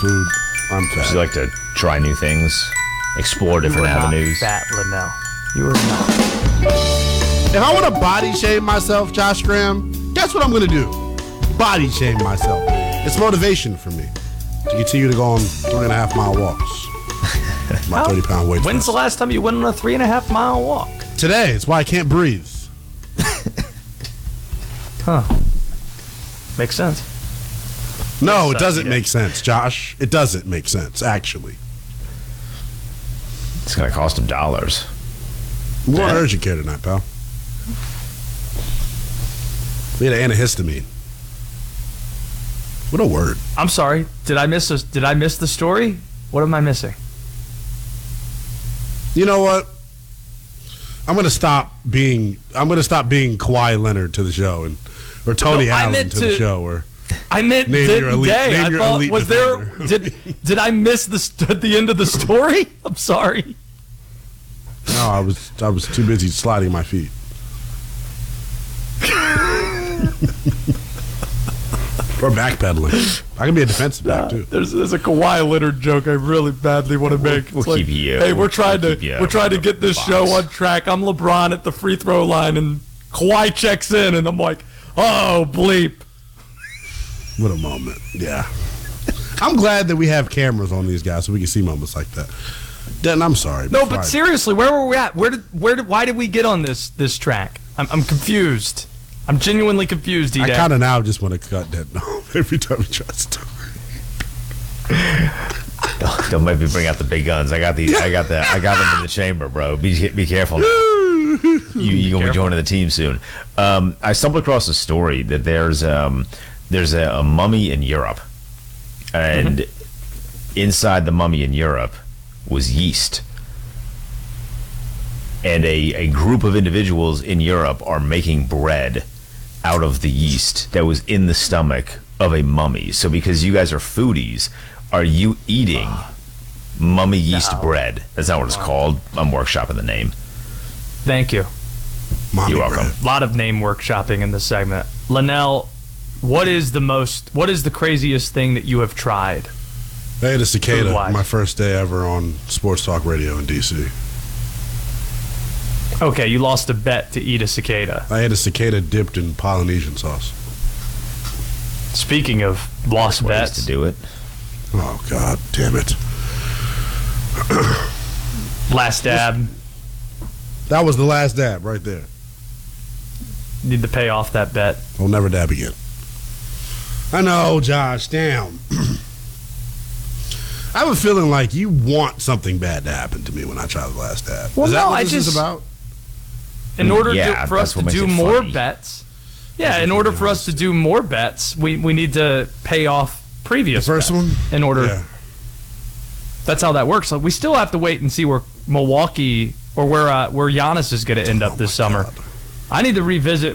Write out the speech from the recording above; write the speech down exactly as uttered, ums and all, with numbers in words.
food. I'm fat. Does you like to try new things, explore different You are avenues? not fat, Linnell. You are not. If I want to body shame myself, Josh Graham, guess what I'm going to do? Body shame myself. It's motivation for me to continue to go on three and a half mile walks. My thirty pound weight. When's the last time you went on a three and a half mile walk? Today. It's why I can't breathe. Huh. Makes sense. No, it Yes, doesn't yeah. make sense, Josh. It doesn't make sense, actually. It's going to cost him dollars. I'm going to urgent care tonight, pal. We had an antihistamine. What a word. I'm sorry. Did I miss a, Did I miss the story? What am I missing? You know what? I'm going to stop being I'm going to stop being Kawhi Leonard to the show and or Tony No, I Allen meant to, the to- show or I meant Name the your elite- day. name I your thought elite was there. defender. Did Did I miss the st- the end of the story? I'm sorry. No, I was I was too busy sliding my feet. Or backpedaling. I can be a defensive back too. There's there's a Kawhi Leonard joke I really badly want to make. It's we'll like, keep you- Hey, we're we'll- trying we'll to keep you we're trying to on get the this box. show on track. I'm LeBron at the free throw line, and Kawhi checks in, and I'm like, oh bleep. What a moment. Yeah. I'm glad that we have cameras on these guys so we can see moments like that. Denton, I'm sorry. No, Before but I- seriously, where were we at? Where did where did why did we get on this this track? I'm I'm confused. I'm genuinely confused, I D-Day. kind of now just want to cut Denton off every time he tries to talk. Don't, don't make me bring out the big guns. I got these. I got that. I got them in the chamber, bro. Be be careful. Now. You you gonna be joining the team soon. Um, I stumbled across a story that there's um there's a, a mummy in Europe, and Mm-hmm. inside the mummy in Europe was yeast. And a, a group of individuals in Europe are making bread out of the yeast that was in the stomach of a mummy. So because you guys are foodies, are you eating mummy yeast No. bread? That's not what it's called. I'm workshopping the name. Thank you. Mommy You're welcome. bread. A lot of name workshopping in this segment. Linnell, what is the most what is the craziest thing that you have tried? I had a cicada Food-wise. my first day ever on Sports Talk Radio in D C. Okay, you lost a bet to eat a cicada. I had a cicada dipped in Polynesian sauce. Speaking of lost Ways bets, to do it. Oh, God damn it. last dab, That was the last dab right there. need to pay off that bet. I'll never dab again. I know, Josh, damn. I have a feeling like you want something bad to happen to me when I try the last dab. Well, is that no, what I this is just- about? In order Yeah, to, for us that's what to makes do it more funny. bets, yeah, in order for us to do more bets, we, we need to pay off previous The first bets one? in order. Yeah. That's how that works. Like, we still have to wait and see where Milwaukee or where uh, where Giannis is going to end up Oh this my summer. God. I need to revisit